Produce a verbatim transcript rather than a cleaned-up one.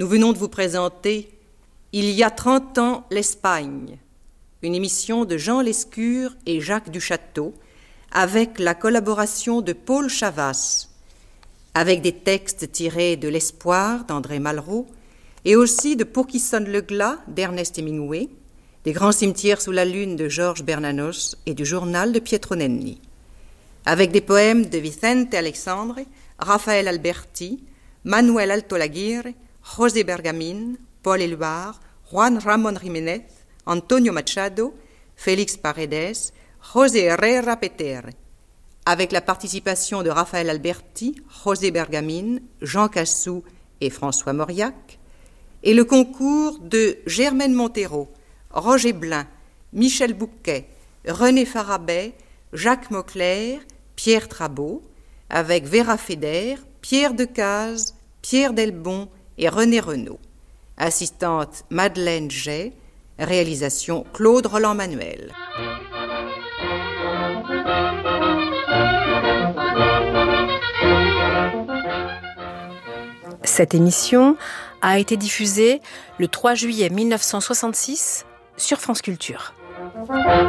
nous venons de vous présenter « Il y a trente ans, l'Espagne », une émission de Jean Lescure et Jacques Duchâteau, avec la collaboration de Paul Chavas, avec des textes tirés de L'Espoir d'André Malraux et aussi de Pour qui sonne le glas d'Ernest Hemingway, des Grands cimetières sous la lune de Georges Bernanos et du Journal de Pietro Nenni, avec des poèmes de Vicente Alexandre, Rafael Alberti, Manuel Alto Laguirre, José Bergamin, Paul Éluard, Juan Ramón Jiménez, Antonio Machado, Félix Paredes, José Herrera Peter, avec la participation de Rafael Alberti, José Bergamin, Jean Cassou et François Mauriac, et le concours de Germaine Montero, Roger Blin, Michel Bouquet, René Farabet, Jacques Mauclair, Pierre Trabeau, avec Vera Feder, Pierre Decazes, Pierre Delbon et René Renaud. Assistante Madeleine Jay, réalisation Claude Roland-Manuel. Cette émission a été diffusée le trois juillet mille neuf cent soixante-six sur France Culture.